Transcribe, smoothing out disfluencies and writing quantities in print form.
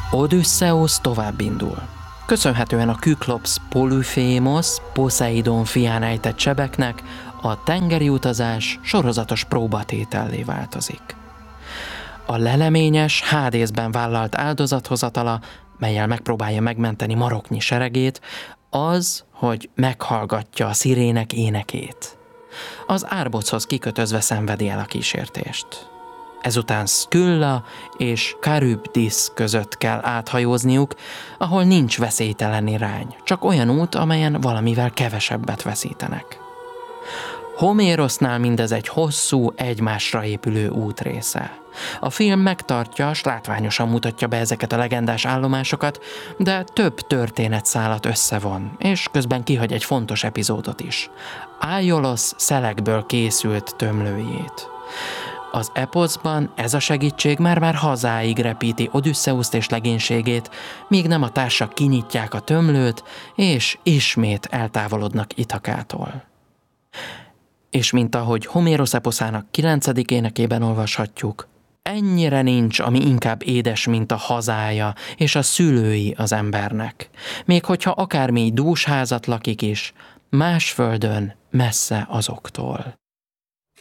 Odüsszeusz tovább indul. Köszönhetően a Küklops Polyphémosz, Poszeidon fián ejtett sebeknek a tengeri utazás sorozatos próbatétellé változik. A leleményes, Hádészben vállalt áldozathozatala, mellyel megpróbálja megmenteni maroknyi seregét, az, hogy meghallgatja a szirének énekét. Az árbochoz kikötözve szenvedi el a kísértést. Ezután Skylla és Charybdis között kell áthajózniuk, ahol nincs veszélytelen irány, csak olyan út, amelyen valamivel kevesebbet veszítenek. Homérosznál mindez egy hosszú, egymásra épülő útrésze. A film megtartja, s látványosan mutatja be ezeket a legendás állomásokat, de több történetszálat összevon, és közben kihagy egy fontos epizódot is. Aiolosz szelekből készült tömlőjét. Az eposzban ez a segítség már hazáig repíti Odüsszeuszt és legénységét, míg nem a társak kinyitják a tömlőt, és ismét eltávolodnak Ithakától. És mint ahogy Homérosz eposzának 9. énekében olvashatjuk, ennyire nincs, ami inkább édes, mint a hazája és a szülői az embernek. Még hogyha akármi dús házat lakik is, más földön, messze azoktól.